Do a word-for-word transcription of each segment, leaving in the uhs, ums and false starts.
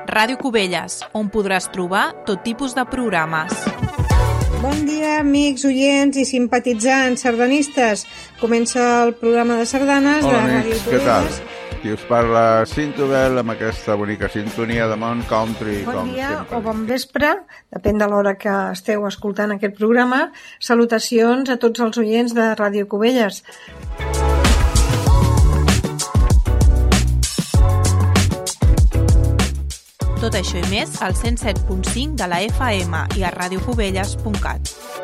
Ràdio Cubelles, on podràs trobar tot tipus de programes. Bon dia, amics, oients i simpatitzants sardanistes. Comença el programa de sardanes Hola, de amics, Ràdio què tal? Cubelles. Qui us parla, Cintobel, amb aquesta bonica sintonia de Mount Country. Bon com dia sempre. o bon vespre, depèn de l'hora que esteu escoltant aquest programa. Salutacions a tots els oients de Ràdio Cubelles. Tot això i més al cent set punt cinc de la F M i a radiocubelles punt cat.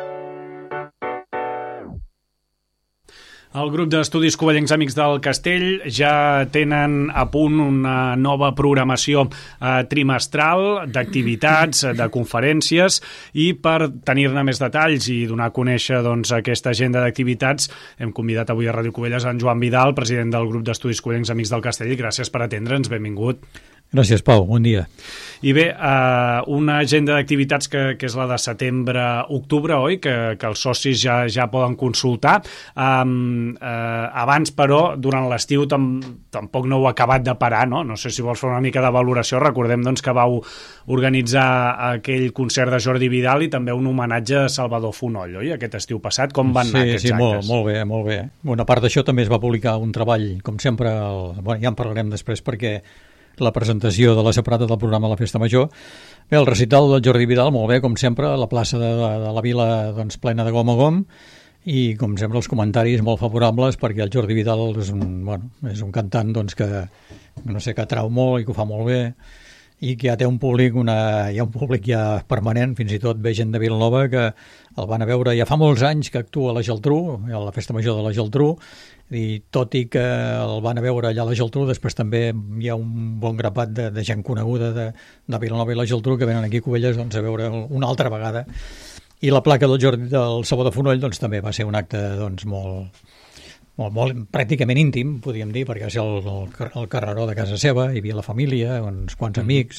El grup d'estudis covellencs Amics del Castell ja tenen a punt una nova programació eh, trimestral d'activitats, de conferències, i per tenir-ne més detalls i donar a conèixer doncs, aquesta agenda d'activitats hem convidat avui a Ràdio Cubelles en Joan Vidal, president del grup d'estudis covellencs Amics del Castell. Gràcies per atendre'ns, benvingut. Gràcies, Pau, bon dia. I bé, eh, una agenda d'activitats que, que és la de setembre-octubre, oi? Que, que els socis ja, ja poden consultar. Um, eh, abans, però, durant l'estiu tam, tampoc no heu acabat de parar, no? No sé si vols fer una mica de valoració. Recordem doncs, que vau organitzar aquell concert de Jordi Vidal i també un homenatge a Salvador Fonoll, oi? Aquest estiu passat. Com van anar sí, aquests sí, actes? Molt, molt bé, molt bé. Una part d'això també es va publicar un treball, com sempre, el, bueno, ja en parlarem després perquè la presentació de la separata del programa de la Festa Major. Bé, el recital del Jordi Vidal, molt bé, com sempre, a la plaça de, de la Vila doncs, plena de gom a gom, i com sempre els comentaris molt favorables perquè el Jordi Vidal és un, bueno, és un cantant doncs, que no sé, que atrau molt i que ho fa molt bé i que ja té un públic, una, hi ha un públic ja permanent, fins i tot ve gent de Vilanova que el van a veure ja fa molts anys que actua a la Geltrú, a la Festa Major de la Geltrú, i tot i que el van a veure allà a la Geltrú, després també hi ha un bon grapat de, de gent coneguda de, de Vilanova i la Geltrú que venen aquí a Cubelles doncs, a veure una altra vegada. I la placa del Jordi del Salvador Fonoll doncs, també va ser un acte doncs, molt, molt, molt pràcticament íntim, podríem dir, perquè va ser el, el, el carreró de casa seva, hi havia la família, uns quants amics,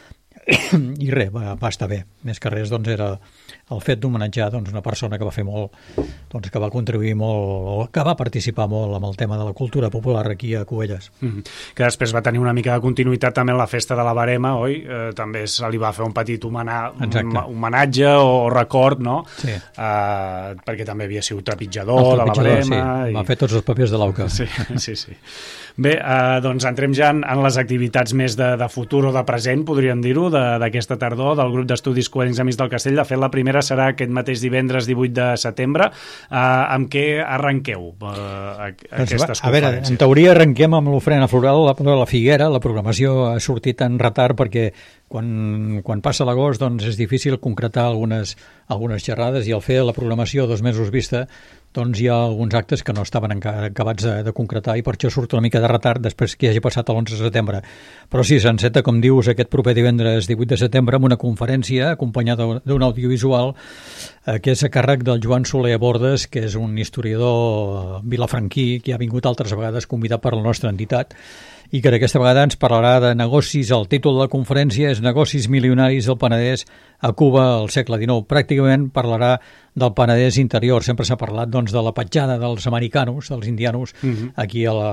i res, va, va estar bé. Més que res doncs, era el fet d'homenatjar doncs, una persona que va fer molt, doncs, que va contribuir molt, o que va participar molt amb el tema de la cultura popular aquí a Cubelles. Mm-hmm. Que després va tenir una mica de continuïtat també en la festa de la Verema, oi? Eh, també se li va fer un petit homena... homenatge o record, no? Sí. Eh, perquè també havia sigut trepitjador de la Verema. Sí. I... va fer tots els papers de l'Auca. Sí, sí, sí. Bé, eh, doncs entrem ja en, en les activitats més de, de futur o de present, podríem dir-ho, d'aquesta tardor del grup d'estudis covellencs Amics del Castell. De fet, la primera serà aquest mateix divendres divuit de setembre. Eh, amb què arrenqueu eh, aquestes a veure, conferències? en teoria arrenquem amb l'ofrena floral la, la Figuera. La programació ha sortit en retard perquè quan, quan passa l'agost doncs és difícil concretar algunes, algunes xerrades, i al fer la programació dos mesos vista doncs hi ha alguns actes que no estaven encara acabats de, de concretar, i per això surt una mica de retard després que hagi passat l'onze de setembre. Però sí, s'enceta, com dius, aquest proper divendres divuit de setembre amb una conferència acompanyada d'un audiovisual eh, que és a càrrec del Joan Soler Bordes, que és un historiador vilafranquí que ha vingut altres vegades convidat per la nostra entitat i que aquesta vegada ens parlarà de negocis. El títol de la conferència és Negocis milionaris del Penedès a Cuba al segle dinou. Pràcticament parlarà del Penedès interior. Sempre s'ha parlat doncs, de la petjada dels americanos, dels indianos, uh-huh. aquí a, la,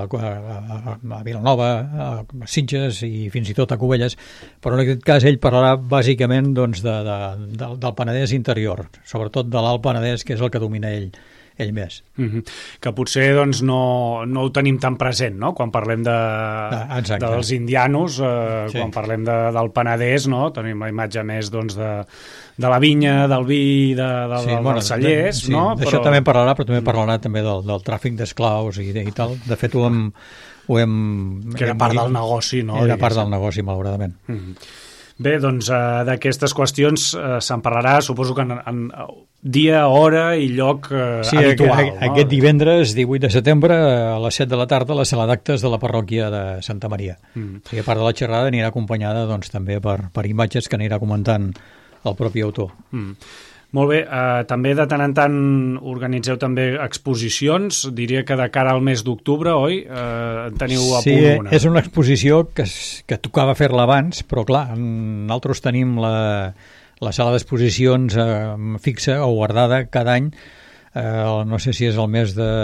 a, a Vilanova, a Sitges i fins i tot a Cubelles, però en aquest cas ell parlarà bàsicament doncs, de, de, de, del Penedès interior, sobretot de l'Alt Penedès, que és el que domina ell. ell més. Mm-hmm. Que potser doncs, no, no ho tenim tan present, no? Quan parlem de, ah, dels indianos, eh, sí. quan parlem de, del Penedès, no? Tenim la imatge més doncs, de, de la vinya, del vi, de, de, sí, del, bueno, dels cellers, sí, no? D'això però... també parlarà, però també parlarà també del, del tràfic d'esclaus i, i tal. De fet, ho hem... Ho hem que era part del negoci, no? Era part del negoci, malauradament. Mm-hmm. Bé, doncs eh, d'aquestes qüestions eh, se'n parlarà, suposo que en, en dia, hora i lloc eh, sí, habitual. Sí, no? Aquest divendres, divuit de setembre, a les set de la tarda, a la sala d'actes de la parròquia de Santa Maria. Mm. O sigui, a part de la xerrada anirà acompanyada doncs, també per, per imatges que anirà comentant el propi autor. Mm. Molt bé, eh, també de tant en tant organitzeu també exposicions, diria que de cara al mes d'octubre, oi? Eh, teniu a sí, punt una. Sí, és una exposició que, que tocava fer-la abans, però clar, nosaltres tenim la, la sala d'exposicions eh, fixa o guardada cada any eh, no sé si és el mes de...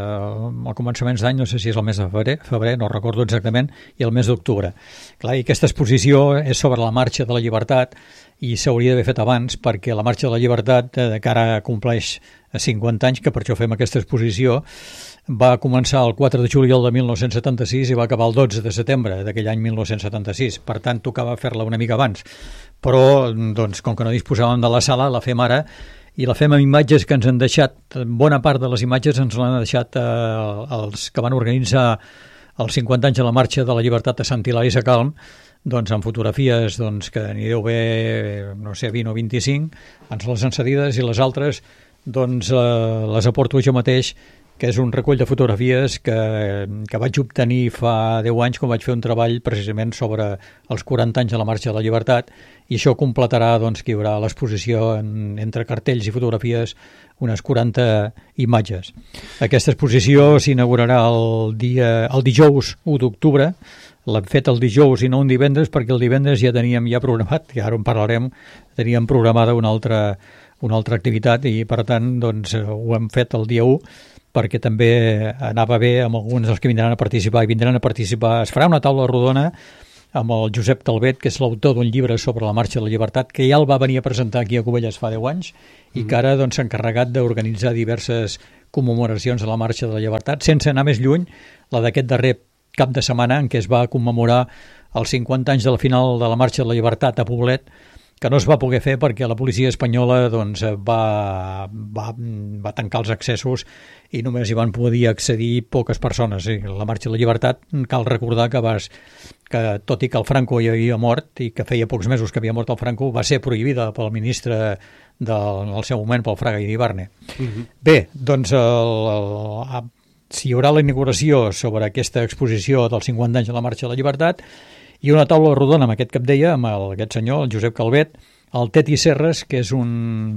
al començaments d'any, no sé si és el mes de febrer, febrer, no recordo exactament, i el mes d'octubre. Clar, i aquesta exposició és sobre la Marxa de la Llibertat i s'hauria d'haver fet abans perquè la Marxa de la Llibertat, eh, que ara compleix cinquanta anys, que per això fem aquesta exposició, va començar el quatre de juliol de mil nou-cents setanta-sis i va acabar el dotze de setembre d'aquell any mil nou-cents setanta-sis. Per tant, tocava fer-la una mica abans. Però, doncs, com que no disposàvem de la sala, la fem ara, i la fem amb imatges que ens han deixat, bona part de les imatges ens l'han deixat eh, els que van organitzar els cinquanta anys de la Marxa de la Llibertat a Sant Hilari Sacalm, doncs amb fotografies doncs, que n'hi deu haver, no sé, vint o vint-i-cinc, ens les han cedides, i les altres doncs eh, les aporto jo mateix, que és un recull de fotografies que, que vaig obtenir fa deu anys quan vaig fer un treball precisament sobre els quaranta anys de la Marxa de la Llibertat, i això completarà doncs, que hi haurà a l'exposició en, entre cartells i fotografies unes quaranta imatges. Aquesta exposició s'inaugurarà el, dia, el dijous u d'octubre. L'hem fet el dijous i no un divendres, perquè el divendres ja teníem ja programat, i ara en parlarem, teníem programada una altra, una altra activitat, i per tant doncs, ho hem fet el dia u, perquè també anava bé amb alguns dels que vindran a participar, i vindran a participar. Es farà una taula rodona amb el Josep Calvet, que és l'autor d'un llibre sobre la Marxa de la Llibertat, que ja el va venir a presentar aquí a Cubelles fa deu anys, i mm. que ara doncs, s'ha encarregat d'organitzar diverses commemoracions de la Marxa de la Llibertat, sense anar més lluny, la d'aquest darrer cap de setmana en què es va commemorar els cinquanta anys de la final de la Marxa de la Llibertat a Poblet, que no es va poder fer perquè la policia espanyola doncs, va, va, va tancar els accessos i només hi van poder accedir poques persones. I la Marxa de la Llibertat, cal recordar que, vas, que tot i que el Franco hi havia mort, i que feia pocs mesos que havia mort el Franco, va ser prohibida pel ministre del seu moment, pel Fraga Iribarne. Uh-huh. Bé, doncs el, el, si hi haurà la inauguració sobre aquesta exposició dels cinquanta anys de la Marxa de la Llibertat, i una taula rodona amb aquest que et deia, amb el, aquest senyor, el Josep Calvet, el Teti Serres, que és un,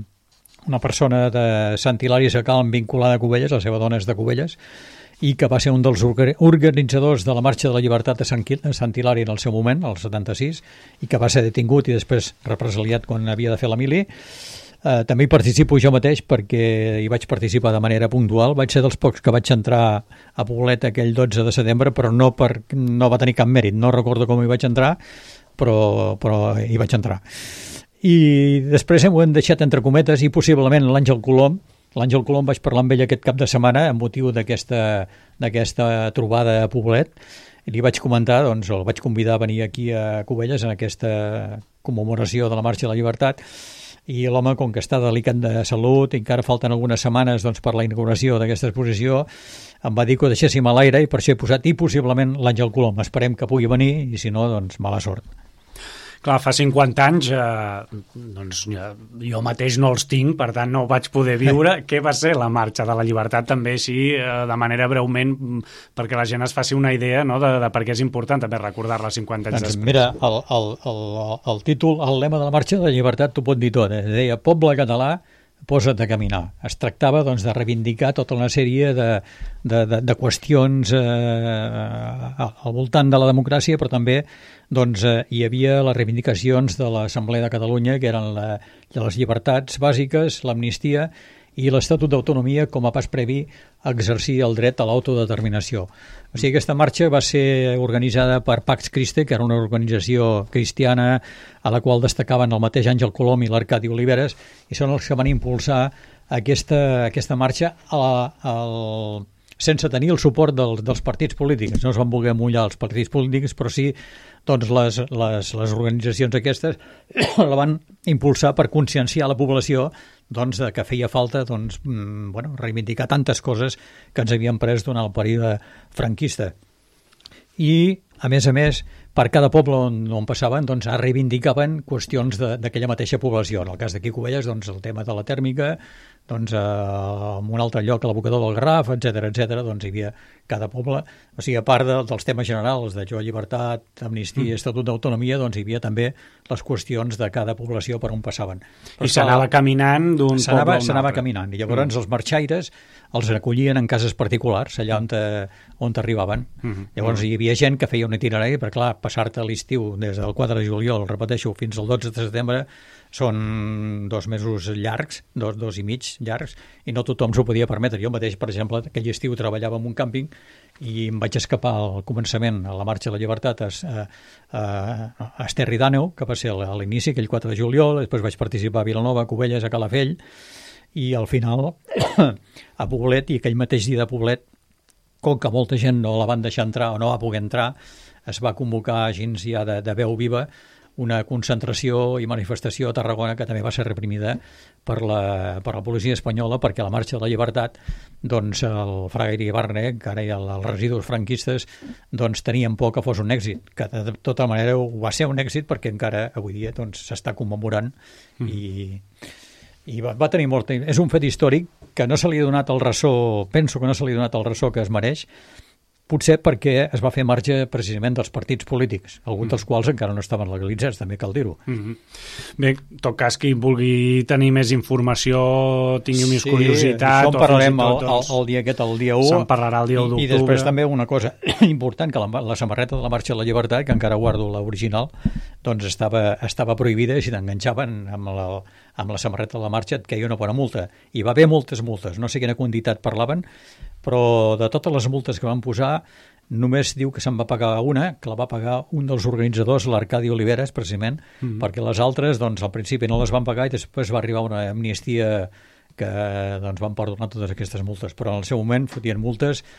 una persona de Sant Hilari Sacalm vinculada a Cubelles, la seva dona és de Cubelles, i que va ser un dels organitzadors de la Marxa de la Llibertat a Sant, a Sant Hilari en el seu moment, el setanta-sis, i que va ser detingut i després represaliat quan havia de fer la mili. Uh, també hi participo jo mateix perquè hi vaig participar de manera puntual. Vaig ser dels pocs que vaig entrar a Poblet aquell dotze de setembre, però no, per, no va tenir cap mèrit. No recordo com hi vaig entrar, però, però hi vaig entrar. I després ho hem deixat entre cometes, i possiblement l'Àngel Colom, l'Àngel Colom vaig parlar amb ell aquest cap de setmana amb motiu d'aquesta d'aquesta trobada a Poblet, i li vaig comentar, doncs el vaig convidar a venir aquí a Cubelles en aquesta commemoració de la Marxa de la Llibertat, i l'home, com que està delicat de salut i encara falten algunes setmanes doncs, per la inauguració d'aquesta exposició, em va dir que ho deixéssim a l'aire, i per això he posat i possiblement l'Àngel Colom. Esperem que pugui venir, i si no, doncs mala sort. Clar, fa cinquanta anys eh, doncs, jo mateix no els tinc, per tant no vaig poder viure. Què va ser la Marxa de la Llibertat? També així, eh, de manera breument, perquè la gent es faci una idea, no?, de, de per què és important també recordar-la cinquanta anys doncs, després. Mira, el, el, el, el títol, el lema de la Marxa de la Llibertat t'ho pot dir tot. Eh? Deia, poble català, posa't a caminar. Es tractava doncs, de reivindicar tota una sèrie de, de, de, de qüestions eh, al voltant de la democràcia, però també doncs, eh, hi havia les reivindicacions de l'Assemblea de Catalunya, que eren la, les llibertats bàsiques, l'amnistia i l'Estatut d'Autonomia com a pas previ a exercir el dret a l'autodeterminació. O sigui, aquesta marxa va ser organitzada per Pax Christi, que era una organització cristiana a la qual destacaven el mateix Àngel Colom i l'Arcadi Oliveres, i són els que van impulsar aquesta, aquesta marxa a, a, sense tenir el suport del, dels partits polítics. No es van voler mullar els partits polítics, però sí doncs les, les, les organitzacions aquestes la van impulsar per conscienciar la població doncs, de que feia falta doncs, bueno, reivindicar tantes coses que ens havien pres durant el període franquista. I, a més a més, per cada poble on, on passaven, doncs, reivindicaven qüestions d'aquella mateixa població. En el cas d'aquí Cubelles, doncs, el tema de la tèrmica, doncs, eh, en un altre lloc a l'abocador del Garraf, etcètera, etcètera, doncs hi havia cada poble. O sigui, a part de, dels temes generals de jo, llibertat, amnistia, mm. estatut d'autonomia, doncs hi havia també les qüestions de cada població per on passaven. Però I s'anava caminant d'un poble a un altre. S'anava caminant, i llavors mm. els marxaires els recollien en cases particulars, allà on, te, on arribaven. Mm-hmm. Llavors hi havia gent que feia feia un itinerari, perquè clar, passar-te l'estiu des del quatre de juliol, repeteixo, fins al dotze de setembre, són dos mesos llargs, dos, dos i mig llargs, i no tothom s'ho podia permetre. Jo mateix, per exemple, aquell estiu treballava en un càmping i em vaig escapar al començament a la Marxa de la Llibertat a, a, a Esterri d'Àneu, que va ser a l'inici, aquell quatre de juliol, després vaig participar a Vilanova, a Cubelles, a Calafell, i al final a Poblet, i aquell mateix dia de Poblet, com que molta gent no la van deixar entrar o no va poder entrar, es va convocar gens ja de, de veu viva una concentració i manifestació a Tarragona que també va ser reprimida per la, per la policia espanyola, perquè a la Marxa de la Llibertat doncs, el Fraga Iribarne, que ara hi ha els residus franquistes, doncs, tenien por que fos un èxit, que de tota manera va ser un èxit perquè encara avui dia doncs, s'està commemorant mm. i... i va, va tenir molt... És un fet històric que no se li ha donat el ressò, penso que no se li ha donat el ressò que es mereix, potser perquè es va fer marge precisament dels partits polítics, alguns dels quals encara no estaven legalitzats, també cal dir-ho. Mm-hmm. Bé, en tot cas, qui vulgui tenir més informació, tingui més sí, curiositat... Sí, en parlarem tot, el, el, el dia aquest, el dia u. Se'n parlarà el dia u d'octubre. I després també una cosa important, que la, la samarreta de la Marxa de la Llibertat, que encara guardo l'original, doncs estava, estava prohibida, i si t'enganxaven amb la, amb la samarreta de la Marxa et queia una bona multa. I va haver moltes multes, no sé quina quantitat parlaven, però de totes les multes que van posar, només diu que se'n va pagar una, que la va pagar un dels organitzadors, l'Arcadi Oliveres, precisament, mm. perquè les altres, doncs, al principi no les van pagar i després va arribar una amnistia que doncs, van perdonar totes aquestes multes, però en el seu moment fotien multes